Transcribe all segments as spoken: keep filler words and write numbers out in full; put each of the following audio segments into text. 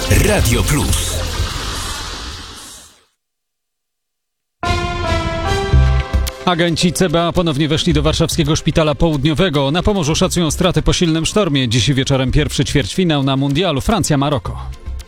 Radio Plus. Agenci C B A ponownie weszli do warszawskiego szpitala południowego. Na Pomorzu szacują straty po silnym sztormie. Dziś wieczorem pierwszy ćwierćfinał na mundialu Francja-Maroko.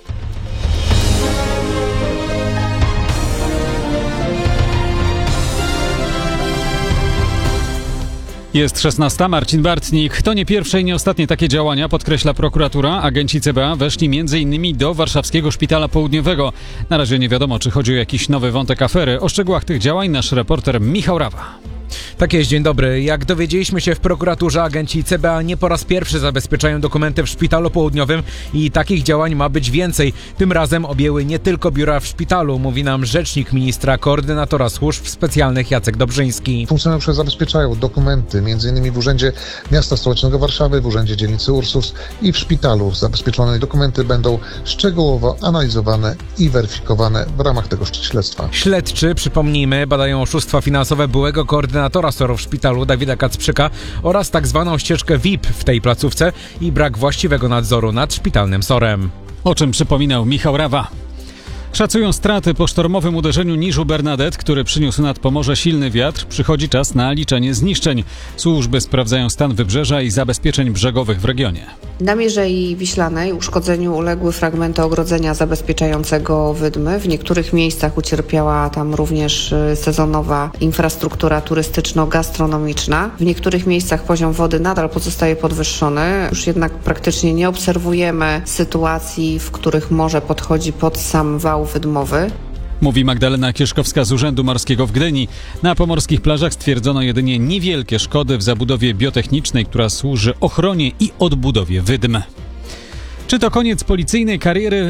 Jest szesnasta. Marcin Bartnik. To nie pierwsze i nie ostatnie takie działania, podkreśla prokuratura. Agenci C B A weszli między innymi do warszawskiego szpitala południowego. Na razie nie wiadomo, czy chodzi o jakiś nowy wątek afery. O szczegółach tych działań nasz reporter Michał Rawa. Tak jest, dzień dobry. Jak dowiedzieliśmy się w prokuraturze, agenci C B A nie po raz pierwszy zabezpieczają dokumenty w szpitalu południowym i takich działań ma być więcej. Tym razem objęły nie tylko biura w szpitalu, mówi nam rzecznik ministra koordynatora służb specjalnych Jacek Dobrzyński. Funkcjonariusze zabezpieczają dokumenty m.in. w Urzędzie Miasta Stołecznego Warszawy, w Urzędzie Dzielnicy Ursus i w szpitalu. Zabezpieczone dokumenty będą szczegółowo analizowane i weryfikowane w ramach tego śledztwa. Śledczy, przypomnijmy, badają oszustwa finansowe byłego koordynatora S O R-u w szpitalu Dawida Kacprzyka oraz tak zwaną ścieżkę V I P w tej placówce i brak właściwego nadzoru nad szpitalnym S O R-em. O czym przypominał Michał Rawa. Szacują straty po sztormowym uderzeniu Niżu Bernadette, który przyniósł nad Pomorze silny wiatr. Przychodzi czas na liczenie zniszczeń. Służby sprawdzają stan wybrzeża i zabezpieczeń brzegowych w regionie. Na Mierzei Wiślanej uszkodzeniu uległy fragmenty ogrodzenia zabezpieczającego wydmy. W niektórych miejscach ucierpiała tam również sezonowa infrastruktura turystyczno-gastronomiczna. W niektórych miejscach poziom wody nadal pozostaje podwyższony. Już jednak praktycznie nie obserwujemy sytuacji, w których morze podchodzi pod sam wał wydmowy. Mówi Magdalena Kieszkowska z Urzędu Morskiego w Gdyni. Na pomorskich plażach stwierdzono jedynie niewielkie szkody w zabudowie biotechnicznej, która służy ochronie i odbudowie wydm. Czy to koniec policyjnej kariery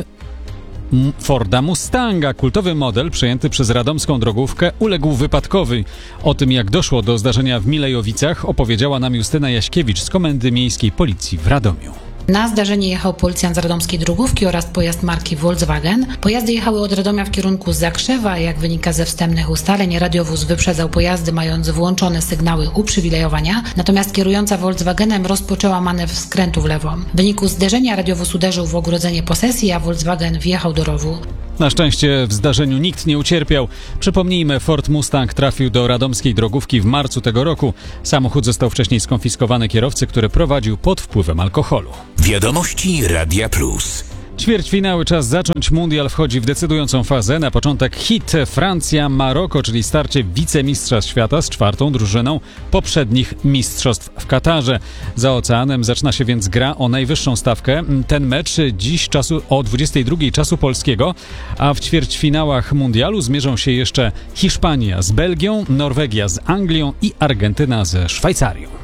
Forda Mustanga? Kultowy model przejęty przez radomską drogówkę uległ wypadkowi. O tym, jak doszło do zdarzenia w Milejowicach, opowiedziała nam Justyna Jaśkiewicz z Komendy Miejskiej Policji w Radomiu. Na zdarzenie jechał policjant z radomskiej drogówki oraz pojazd marki Volkswagen. Pojazdy jechały od Radomia w kierunku Zakrzewa. Jak wynika ze wstępnych ustaleń, radiowóz wyprzedzał pojazdy mając włączone sygnały uprzywilejowania, natomiast kierująca Volkswagenem rozpoczęła manewr skrętu w lewo. W wyniku zderzenia radiowóz uderzył w ogrodzenie posesji, a Volkswagen wjechał do rowu. Na szczęście w zdarzeniu nikt nie ucierpiał. Przypomnijmy, Ford Mustang trafił do radomskiej drogówki w marcu tego roku. Samochód został wcześniej skonfiskowany kierowcy, który prowadził pod wpływem alkoholu. Wiadomości Radia Plus. Ćwierćfinały, czas zacząć. Mundial wchodzi w decydującą fazę. Na początek hit Francja-Maroko, czyli starcie wicemistrza świata z czwartą drużyną poprzednich mistrzostw w Katarze. Za oceanem zaczyna się więc gra o najwyższą stawkę. Ten mecz dziś czasu o dwudziestej drugiej czasu polskiego, a w ćwierćfinałach mundialu zmierzą się jeszcze Hiszpania z Belgią, Norwegia z Anglią i Argentyna ze Szwajcarią.